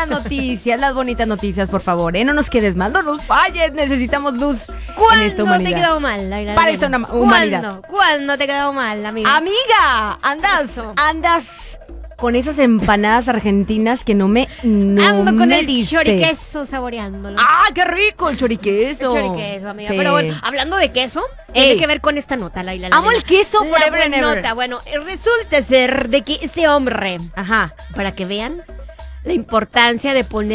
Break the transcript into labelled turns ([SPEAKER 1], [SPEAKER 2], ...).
[SPEAKER 1] las bonitas noticias, por favor, No nos quedes mal, no nos falles, necesitamos luz en esta
[SPEAKER 2] ¿Cuándo
[SPEAKER 1] humanidad.
[SPEAKER 2] te quedó mal, Laila?
[SPEAKER 1] Para esta humanidad.
[SPEAKER 2] ¿Cuándo te quedó mal, amiga?
[SPEAKER 1] Amiga, andas con esas empanadas argentinas que no me
[SPEAKER 2] Ando con el
[SPEAKER 1] diste.
[SPEAKER 2] choriqueso saboreándolo.
[SPEAKER 1] ¡Ah, qué rico el choriqueso!
[SPEAKER 2] El choriqueso, amiga.
[SPEAKER 1] Sí.
[SPEAKER 2] Pero bueno, hablando de queso, tiene que ver con esta nota, Laila.
[SPEAKER 1] Amo el queso forever and ever.
[SPEAKER 2] Nota. Bueno, resulta ser de que este hombre,
[SPEAKER 1] Ajá.
[SPEAKER 2] para que vean la importancia de poner